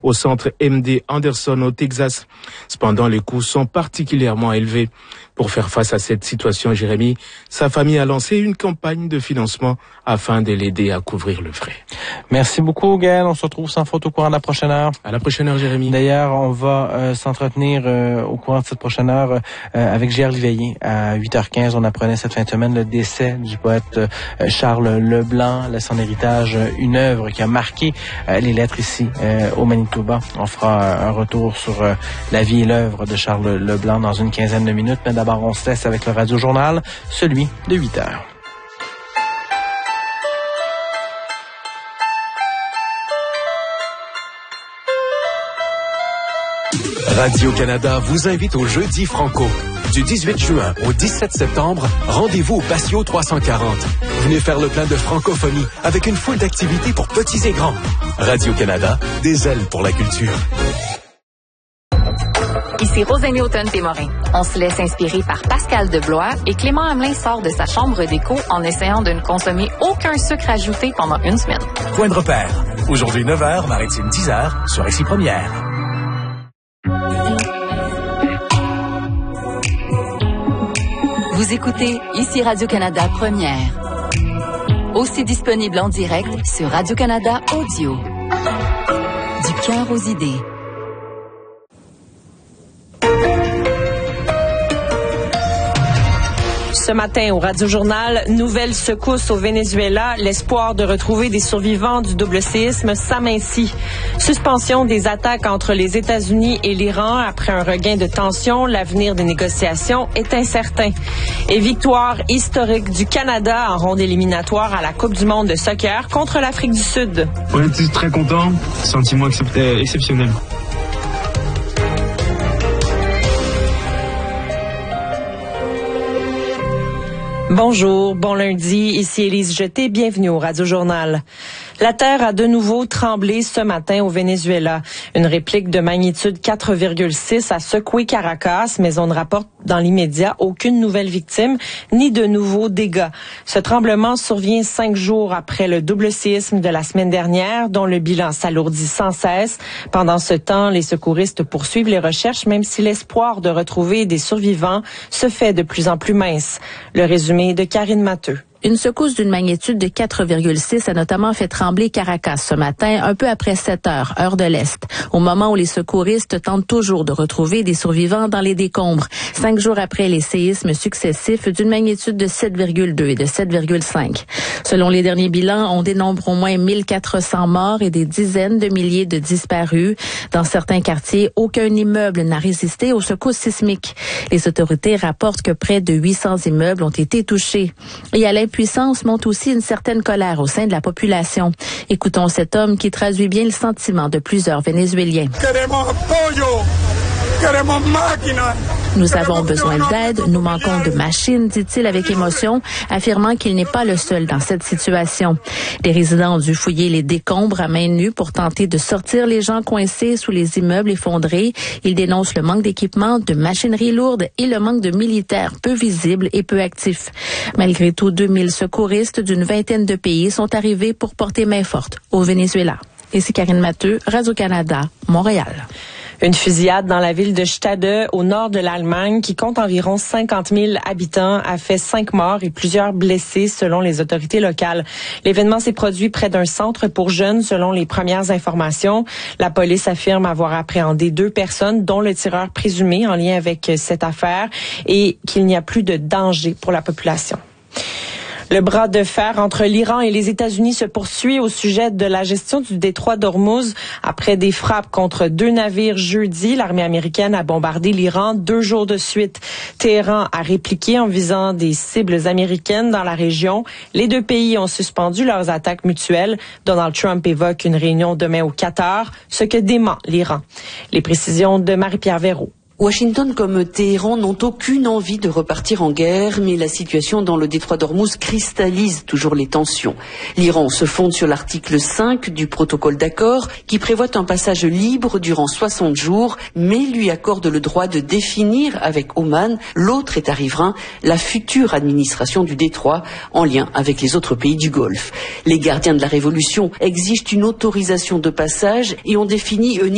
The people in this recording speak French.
au centre MD Anderson au Texas. Cependant, les coûts sont particulièrement élevés. Pour faire face à cette situation, Jérémy, sa famille a lancé une campagne de financement afin de l'aider à couvrir le frais. Merci beaucoup, Gaël. On se retrouve sans faute au courant de la prochaine heure. À la prochaine heure, Jérémy. D'ailleurs, on va s'entretenir au courant de cette prochaine heure avec Gérard Liveillé. À 8h15, on apprenait cette fin de semaine le décès du poète Charles Leblanc, laissant en héritage une œuvre qui a marqué les lettres ici au Manitoba. On fera un retour sur la vie et l'œuvre de Charles Leblanc dans une quinzaine de minutes. Mais d'abord, on se laisse avec le Radio-Journal, celui de 8h. Radio-Canada vous invite au Jeudi Franco. Du 18 juin au 17 septembre, rendez-vous au Patio 340. Venez faire le plein de francophonie avec une foule d'activités pour petits et grands. Radio-Canada, des ailes pour la culture. Ici Rosémie Automne-Témorin. On se laisse inspirer par Pascal Deblois et Clément Hamelin sort de sa chambre d'écho en essayant de ne consommer aucun sucre ajouté pendant une semaine. Point de repère. Aujourd'hui 9h, Maritime 10h, sur Ici Première. Vous écoutez Ici Radio-Canada Première. Aussi disponible en direct sur Radio-Canada Audio. Du cœur aux idées. Ce matin, au Radio-Journal, nouvelle secousse au Venezuela, l'espoir de retrouver des survivants du double séisme s'amincit. Suspension des attaques entre les États-Unis et l'Iran après un regain de tension, l'avenir des négociations est incertain. Et victoire historique du Canada en ronde éliminatoire à la Coupe du monde de soccer contre l'Afrique du Sud. On était très contents, sentiment exceptionnel. Bonjour, bon lundi, ici Élise Jeté, bienvenue au Radio-Journal. La terre a de nouveau tremblé ce matin au Venezuela. Une réplique de magnitude 4,6 a secoué Caracas, mais on ne rapporte dans l'immédiat aucune nouvelle victime ni de nouveaux dégâts. Ce tremblement survient 5 jours après le double séisme de la semaine dernière, dont le bilan s'alourdit sans cesse. Pendant ce temps, les secouristes poursuivent les recherches, même si l'espoir de retrouver des survivants se fait de plus en plus mince. Le résumé de Karine Matteux. Une secousse d'une magnitude de 4,6 a notamment fait trembler Caracas ce matin, un peu après 7 heures, heure de l'Est, au moment où les secouristes tentent toujours de retrouver des survivants dans les décombres, 5 jours après les séismes successifs d'une magnitude de 7,2 et de 7,5. Selon les derniers bilans, on dénombre au moins 1400 morts et des dizaines de milliers de disparus. Dans certains quartiers, aucun immeuble n'a résisté aux secousses sismiques. Les autorités rapportent que près de 800 immeubles ont été touchés. Et à l'impuissance monte aussi une certaine colère au sein de la population. Écoutons cet homme qui traduit bien le sentiment de plusieurs Vénézuéliens. Nous avons besoin d'aide, nous manquons de machines, dit-il avec émotion, affirmant qu'il n'est pas le seul dans cette situation. Les résidents ont dû fouiller les décombres à main nue pour tenter de sortir les gens coincés sous les immeubles effondrés. Ils dénoncent le manque d'équipement, de machinerie lourde et le manque de militaires peu visibles et peu actifs. Malgré tout, 2000 secouristes d'une vingtaine de pays sont arrivés pour porter main forte au Venezuela. Ici Karine Matteux, Radio-Canada, Montréal. Une fusillade dans la ville de Stade, au nord de l'Allemagne, qui compte environ 50 000 habitants, a fait 5 morts et plusieurs blessés, selon les autorités locales. L'événement s'est produit près d'un centre pour jeunes, selon les premières informations. La police affirme avoir appréhendé 2 personnes, dont le tireur présumé en lien avec cette affaire, et qu'il n'y a plus de danger pour la population. Le bras de fer entre l'Iran et les États-Unis se poursuit au sujet de la gestion du détroit d'Ormuz. Après des frappes contre 2 navires jeudi, l'armée américaine a bombardé l'Iran 2 jours de suite. Téhéran a répliqué en visant des cibles américaines dans la région. Les 2 pays ont suspendu leurs attaques mutuelles. Donald Trump évoque une réunion demain au Qatar, ce que dément l'Iran. Les précisions de Marie-Pierre Verreau. Washington comme Téhéran n'ont aucune envie de repartir en guerre, mais la situation dans le détroit d'Ormuz cristallise toujours les tensions. L'Iran se fonde sur l'article 5 du protocole d'accord qui prévoit un passage libre durant 60 jours, mais lui accorde le droit de définir avec Oman, l'autre État riverain, la future administration du détroit en lien avec les autres pays du Golfe. Les gardiens de la révolution exigent une autorisation de passage et ont défini une